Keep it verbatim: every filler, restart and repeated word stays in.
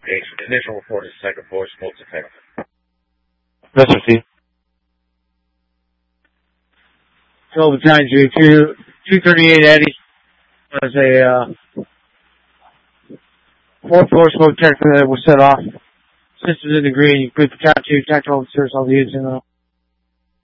The initial report is second floor smoke detector. Yes, sir, Steve. twelve nine two two, two thirty-eight Eddie. There's a, uh, fourth floor smoke detector that was set off. Systems in the green. You put the top two tactical officers on the unit.